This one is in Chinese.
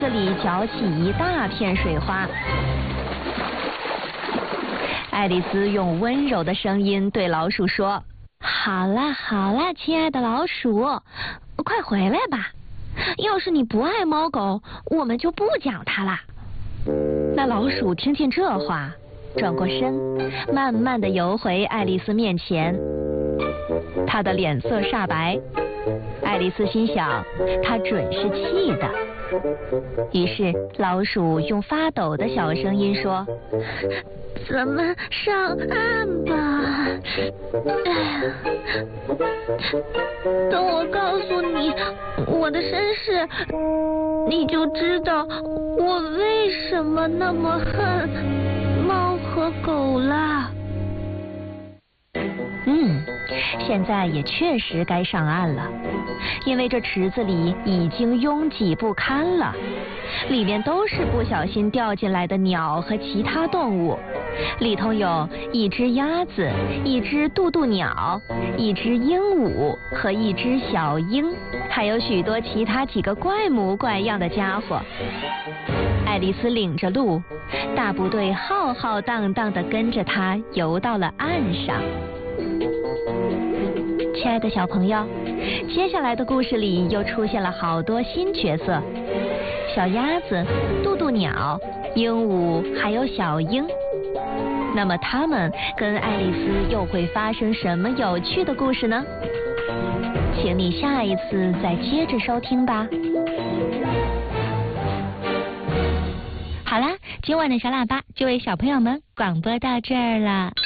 这里搅起一大片水花。爱丽丝用温柔的声音对老鼠说：“好啦好啦，亲爱的老鼠，快回来吧。要是你不爱猫狗，我们就不讲它啦。”那老鼠听见这话，转过身，慢慢地游回爱丽丝面前。他的脸色煞白，爱丽丝心想，他准是气的。于是老鼠用发抖的小声音说：“咱们上岸吧。等我告诉你我的身世，你就知道我为什么那么恨猫和狗了。”现在也确实该上岸了，因为这池子里已经拥挤不堪了，里面都是不小心掉进来的鸟和其他动物，里头有一只鸭子、一只渡渡鸟、一只鹦鹉和一只小鹰，还有许多其他几个怪模怪样的家伙。爱丽丝领着路，大部队浩浩荡荡地跟着她游到了岸上。亲爱的小朋友，接下来的故事里又出现了好多新角色，小鸭子、渡渡鸟、鹦鹉还有小鹰。那么他们跟爱丽丝又会发生什么有趣的故事呢？请你下一次再接着收听吧。好啦，今晚的小喇叭就为小朋友们广播到这儿了。